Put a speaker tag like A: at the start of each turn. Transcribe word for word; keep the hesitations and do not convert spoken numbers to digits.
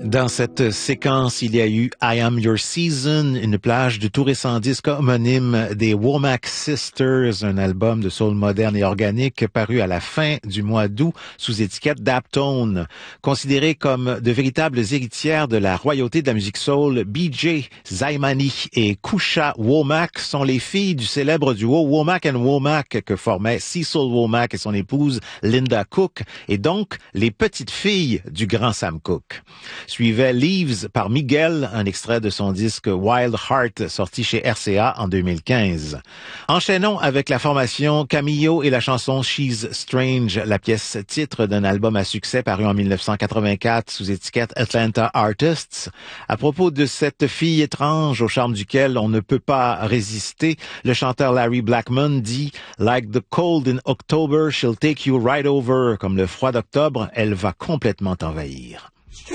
A: Dans cette séquence, il y a eu I Am Your Season, une plage du tout récent disque homonyme des Womack Sisters, un album de soul moderne et organique paru à la fin du mois d'août sous étiquette Daptone. Considérées comme de véritables héritières de la royauté de la musique soul, B J Zaimani et Kusha Womack sont les filles du célèbre duo Womack and Womack que formaient Cecil Womack et son épouse Linda Cook, et donc les petites filles du grand Sam Cooke. Suivait Leaves par Miguel, un extrait de son disque Wild Heart sorti chez R C A en deux mille quinze. Enchaînons avec la formation Camillo et la chanson She's Strange, la pièce titre d'un album à succès paru en mille neuf cent quatre-vingt-quatre sous étiquette Atlanta Artists. À propos de cette fille étrange au charme duquel on ne peut pas résister, le chanteur Larry Blackmon dit « Like the cold in October, she'll take you right over », comme le froid d'octobre, elle va complètement t'envahir.